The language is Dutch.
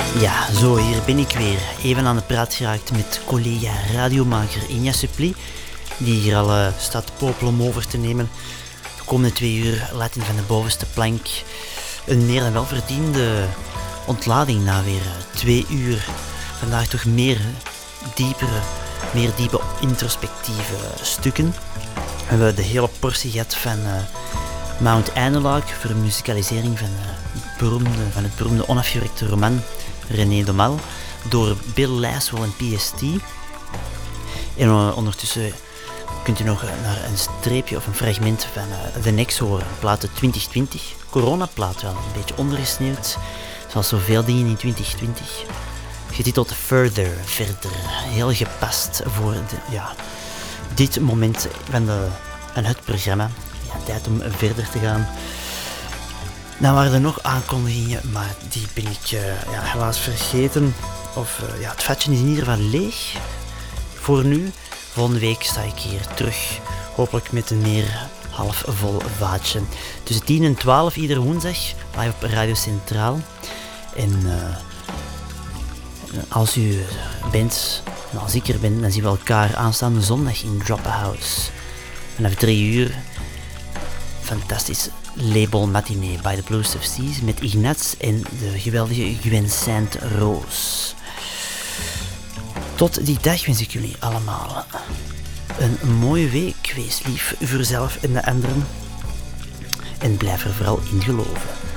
Ja, zo, hier ben ik weer. Even aan de praat geraakt met collega radiomaker Inja Supply, die hier al staat te popelen om over te nemen. De komende 2 uur laat in van de bovenste plank een meer dan welverdiende ontlading na weer 2 uur. Vandaag toch meer diepe introspectieve stukken. We hebben de hele portie gehad van Mount Analog voor een musicalisering van het beroemde onafgewerkte roman René de Mal door Bill Laswell en PST. En ondertussen kunt u nog naar een streepje of een fragment van The Next horen, platen 2020. Coronaplaat wel, een beetje ondergesneeuwd, zoals zoveel dingen in 2020. Getiteld Further, verder. Heel gepast voor dit moment van het programma. Ja, tijd om verder te gaan. Dan waren er nog aankondigingen, maar die ben ik helaas vergeten. Het vatje is in ieder geval leeg. Voor nu. Volgende week sta ik hier terug. Hopelijk met een meer halfvol vaatje. Tussen 10 en 12 iedere woensdag. Live op Radio Centraal. En als u bent, en als ik er ben, dan zien we elkaar aanstaande zondag in Drop House. Vanaf 3 uur. Fantastisch label matinee by the Blues of Seas met Ignaz en de geweldige Gwen Saint-Rose. Tot die dag wens ik jullie allemaal een mooie week. Wees lief voor zelf en de anderen. En blijf er vooral in geloven.